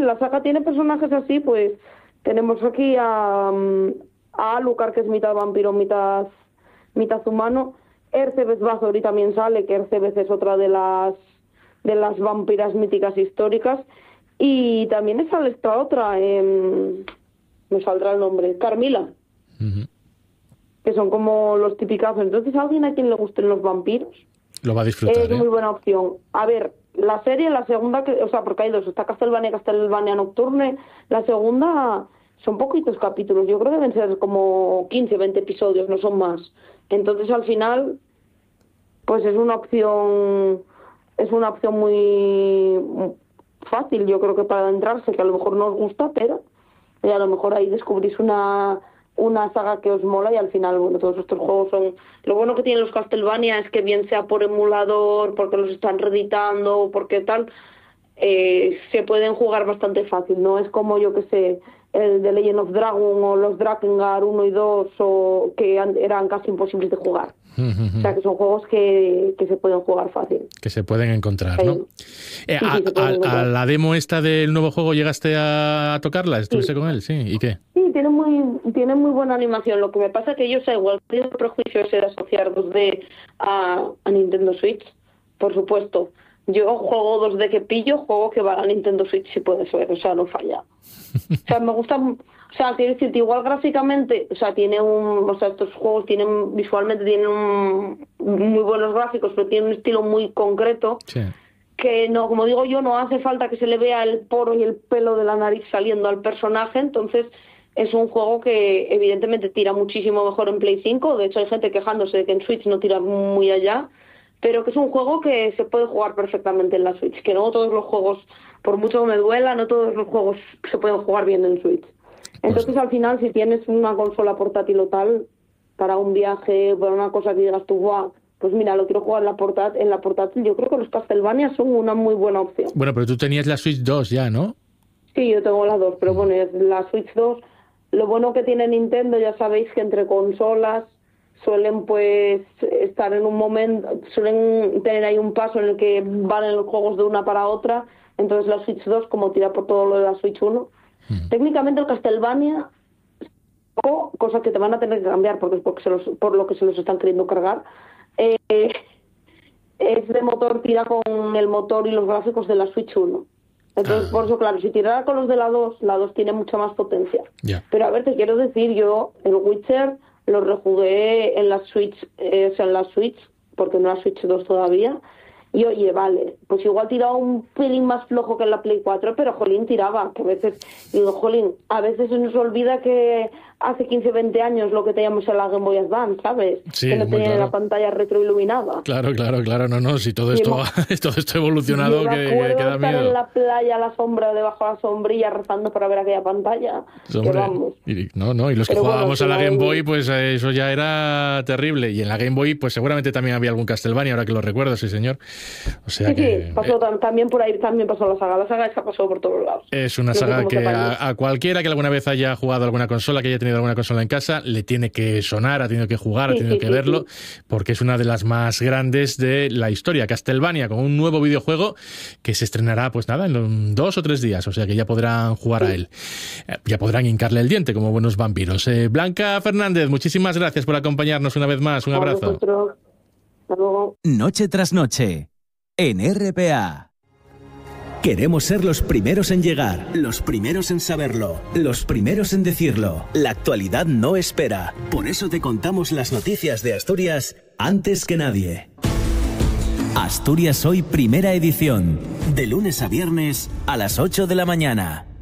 la saga tiene personajes así, pues tenemos aquí a Alucard, que es mitad vampiro, mitad humano. Ercebes Bathory también sale, que Ercebes es otra de las vampiras míticas históricas. Y también sale esta otra, me saldrá el nombre, Carmilla, que son como los tipicazos. Entonces, a alguien a quien le gusten los vampiros lo va a disfrutar. Es muy buena opción. A ver, la serie, la segunda, porque hay dos, está Castlevania Nocturne. La segunda son poquitos capítulos, yo creo que deben ser como 15, 20 episodios, no son más. Entonces, al final, pues es una opción muy fácil, yo creo que para adentrarse, que a lo mejor no os gusta, pero a lo mejor ahí descubrís una saga que os mola y al final, bueno, todos estos juegos son... Lo bueno que tienen los Castlevania es que bien sea por emulador, porque los están reeditando, porque tal, se pueden jugar bastante fácil, no es como, yo que sé, el de Legend of Dragon o los Drakengard 1 y 2, o que eran casi imposibles de jugar. O sea, que son juegos que se pueden jugar fácil. Que se pueden encontrar, ¿no? A la demo esta del nuevo juego, ¿llegaste a tocarla? ¿Estuviste con él? Sí. ¿Y qué? Sí, tiene muy buena animación. Lo que me pasa es que yo sé, igual que el prejuicio ese de asociar 2D a Nintendo Switch, por supuesto. Yo juego 2D que pillo, juego que va a Nintendo Switch si puede ser, o sea, no falla. O sea, me gusta... O sea, quiero decirte, igual gráficamente, o sea, estos juegos visualmente tienen muy buenos gráficos, pero tienen un estilo muy concreto, sí, que no, como digo yo, no hace falta que se le vea el poro y el pelo de la nariz saliendo al personaje. Entonces es un juego que evidentemente tira muchísimo mejor en Play 5, de hecho hay gente quejándose de que en Switch no tira muy allá, pero que es un juego que se puede jugar perfectamente en la Switch, que no todos los juegos, por mucho que me duela, no todos los juegos se pueden jugar bien en Switch. Entonces, al final, si tienes una consola portátil o tal, para un viaje, para una cosa que digas tú, guau, pues mira, lo quiero jugar en la portátil, yo creo que los Castlevania son una muy buena opción. Bueno, pero tú tenías la Switch 2 ya, ¿no? Sí, yo tengo la 2, pero bueno, la Switch 2, lo bueno que tiene Nintendo, ya sabéis que entre consolas suelen pues estar en un momento, suelen tener ahí un paso en el que van los juegos de una para otra. Entonces la Switch 2, como tira por todo lo de la Switch 1, técnicamente el Castlevania, cosas que te van a tener que cambiar por lo que se los están queriendo cargar, es de motor, tira con el motor y los gráficos de la Switch 1. Entonces, por eso, claro, si tirara con los de la 2 tiene mucha más potencia. Yeah. Pero a ver, te quiero decir, yo el Witcher lo rejugué en la Switch, porque no la Switch 2 todavía. Y oye, vale, pues igual tiraba un pelín más flojo que en la Play 4, pero jolín, tiraba, que a veces, digo, jolín, a veces se nos olvida que hace 15, 20 años lo que teníamos en la Game Boy Advance, ¿sabes? Sí, que no tenía claro. La pantalla retroiluminada. Claro, no, si todo esto ha evolucionado, yo que da estar miedo. en la playa, a la sombra, debajo de la sombrilla, rezando para ver aquella pantalla. Hombre, que vamos. Y los que Pero jugábamos bueno, a la Game Boy, pues eso ya era terrible. Y en la Game Boy, pues seguramente también había algún Castlevania, ahora que lo recuerdo, sí señor. O sea sí, pasó también por ahí, también pasó la saga. La saga esa pasó por todos lados. Es una saga que a cualquiera que alguna vez haya jugado alguna consola, que haya tenido alguna consola en casa, le tiene que sonar, ha tenido que jugar, ha tenido que verlo, porque es una de las más grandes de la historia. Castlevania, con un nuevo videojuego que se estrenará, pues nada, en 2 o 3 días, o sea que ya podrán jugar a él. Ya podrán hincarle el diente como buenos vampiros. Blanca Fernández, muchísimas gracias por acompañarnos una vez más. Un abrazo. Hasta luego. Noche tras noche, en RPA. Queremos ser los primeros en llegar, los primeros en saberlo, los primeros en decirlo. La actualidad no espera. Por eso te contamos las noticias de Asturias antes que nadie. Asturias Hoy, primera edición. De lunes a viernes a las 8 de la mañana.